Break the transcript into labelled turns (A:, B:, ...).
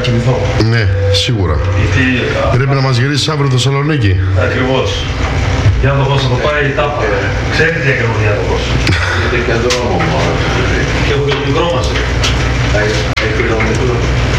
A: κοιμηθώ.
B: Ναι, σίγουρα.
A: Γιατί...
B: Πρέπει να μας γυρίσεις αύριο το Θεσσαλονίκη.
A: Ακριβώς. Διάδοχος θα το πάει η τάπα. Ξέρετε τι έκανε ο διάδοχος. Και έχω και το μικρό μας.